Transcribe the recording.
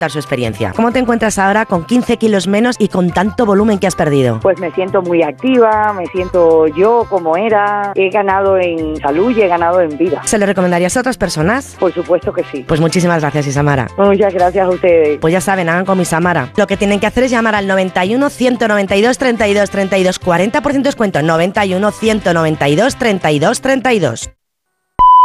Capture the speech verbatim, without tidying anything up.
su experiencia. ¿Cómo te encuentras ahora con quince kilos menos y con tanto volumen que has perdido? Pues me siento muy activa, me siento yo como era, he ganado en salud y he ganado en vida. ¿Se lo recomendarías a otras personas? Por supuesto que sí. Pues muchísimas gracias, Isamara. Muchas gracias a ustedes. Pues ya saben, hagan como Isamara. Lo que tienen que hacer es llamar al noventa y uno, ciento noventa y dos, treinta y dos, treinta y dos, cuarenta por ciento descuento, noventa y uno, ciento noventa y dos, treinta y dos, treinta y dos.